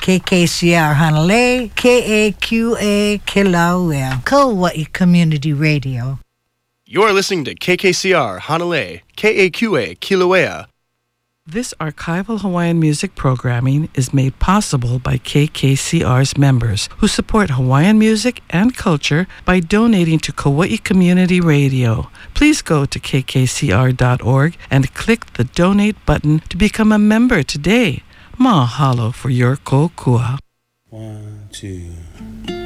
KKCR Hanalei, KAQA Kilauea, Kauai Community Radio. You're listening to KKCR Hanalei, KAQA Kilauea. This archival Hawaiian music programming is made possible by KKCR's members who support Hawaiian music and culture by donating to Kauai Community Radio. Please go to kkcr.org and click the donate button to become a member today. Mahalo for your kokua. 1, 2